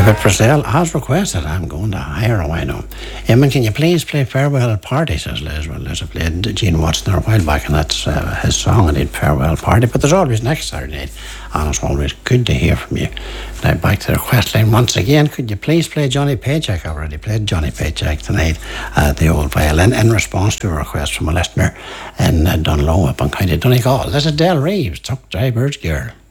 David Purcell has requested I'm going to hire a wino. Eamon, can you please play Farewell Party, says Liz. Well, Liz, I played Gene Watson there a while back, and that's his song, I need Farewell Party. But there's always next Saturday night, and it's always good to hear from you. Now, back to the request line once again. Could you please play Johnny Paycheck? I've already played Johnny Paycheck tonight, the old violin, in response to a request from a listener in Dunlow up on County Donegal. This is Del Reeves, Tuck Driver's Girl.